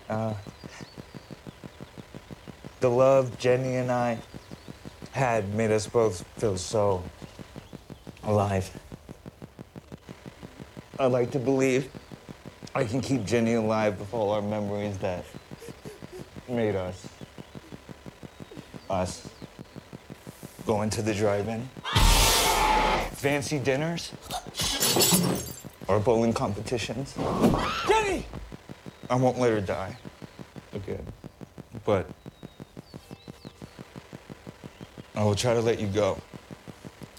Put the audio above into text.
The love Jenny and I had made us both feel so alive. I like to believe I can keep Jenny alive with all our memories that made us. Us. Going to the drive-in. Fancy dinners. Or bowling competitions. Jenny! I won't let her die again. But I will try to let you go.